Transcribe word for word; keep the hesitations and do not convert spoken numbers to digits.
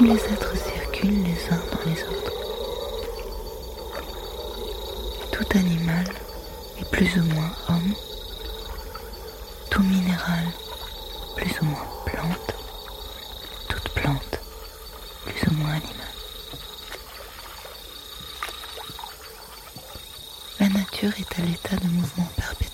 tous les êtres circulent les uns dans les autres. Tout animal est plus ou moins homme, tout minéral plus ou moins plante, toute plante plus ou moins animal. La nature est à l'état de mouvement perpétuel.